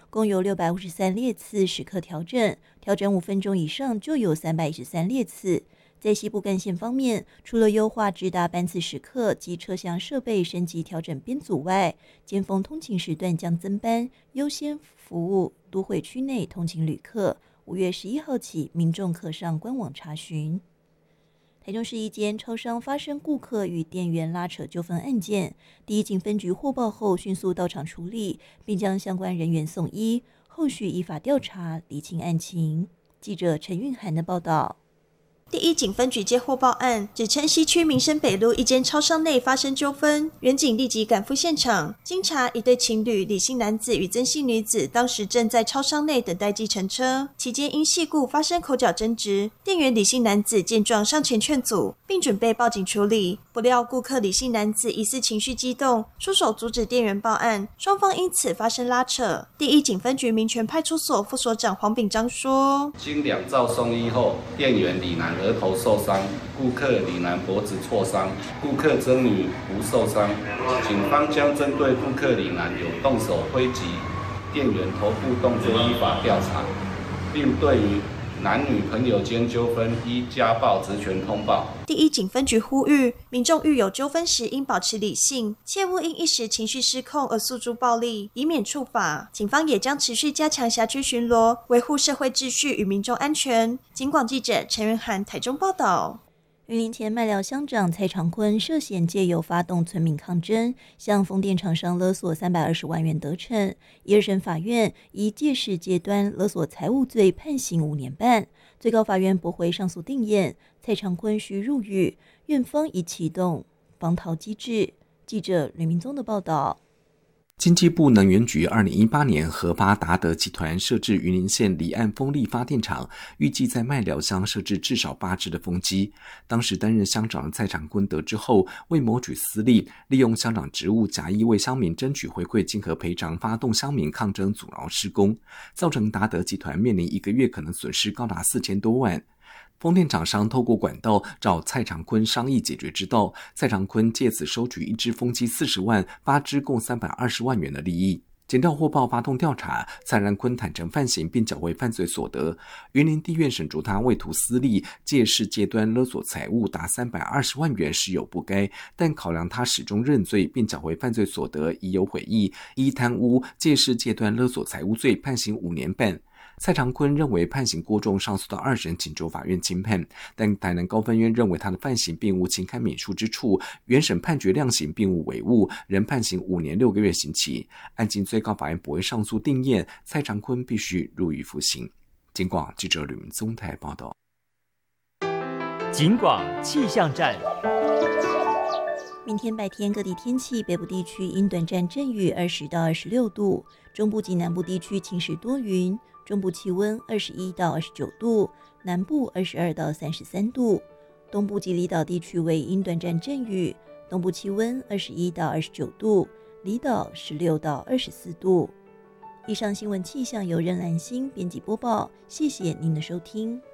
共有653列次时刻调整5分钟以上就有313列次。在西部干线方面，除了优化直达班次时刻及车厢设备升级调整编组外，尖峰通勤时段将增班，优先服务都会区内通勤旅客。5月11号起，民众可上官网查询。台中市一间超商发生顾客与店员拉扯纠纷案件，第一警分局获报后迅速到场处理，并将相关人员送医，后续依法调查厘清案情。记者陈韵涵的报道。 第一警分局接获报案，指称西区民生北路一间超商内发生纠纷，员警立即赶赴现场。经查，一对情侣李姓男子与曾姓女子当时正在超商内等待计程车，期间因系故发生口角争执。店员李姓男子见状上前劝阻，并准备报警处理，不料顾客李姓男子疑似情绪激动，出手阻止店员报案，双方因此发生拉扯。第一警分局民权派出所副所长黄炳章说： 经2兆送医后，店员李男额头受伤，顾客李男脖子挫伤，顾客曾女无受伤。警方将针对顾客李男有动手挥击店员头部动作依法调查，并对于男女朋友间纠纷依家暴职权通报。 第一警分局呼吁民众遇有纠纷时应保持理性，切勿因一时情绪失控而诉诸暴力，以免触法。警方也将持续加强辖区巡逻，维护社会秩序与民众安全。警广记者陈云涵台中报道。 云林前麦寮乡长蔡长坤涉嫌借由发动村民抗争，向风电厂商勒索320万元得逞，一审法院以借势揭端勒索财物罪判刑5年半，最高法院驳回上诉定谳，蔡长坤需入狱，院方已启动防逃机制。记者吕明宗的报道。 经济部能源局2018年核发达德集团设置云林县离岸风力发电厂，预计在麦寮乡设置至少8支的风机。当时担任乡长的蔡长坤得知后，为谋取私利，利用乡长职务假意为乡民争取回馈金和赔偿，发动乡民抗争阻挠施工，造成达德集团面临1个月可能损失高达4000多万。风电厂商透过管道找蔡长坤商议解决之道，蔡长坤借此收取1支风机40万，8支共320万元的利益。检调获报发动调查，蔡长坤坦诚犯行并缴回犯罪所得。云林地院审酌他为图私利，借势揭端勒索财物达320万元实有不该，但考量他始终认罪并缴回犯罪所得，已有悔意，依贪污、借势揭端勒索财物罪判刑5年半。蔡长坤认为判刑过重，上诉到2审请求法院轻判，但台南高分院认为他的犯行并无情堪免恕之处，原审判决量刑并无违误，仍判刑5年6个月刑期。案经最高法院驳回上诉定谳，蔡长坤必须入狱服刑。警广记者吕明宗台报道。 警广气象站。 明天白天各地天气，北部地区因短暂阵雨20到26度，中部及南部地区晴时多云，中部气温21到29度，南部22到33度，东部及离岛地区为因短暂阵雨，东部气温21到29度，离岛16到24度。以上新闻气象由任兰心编辑播报，谢谢您的收听。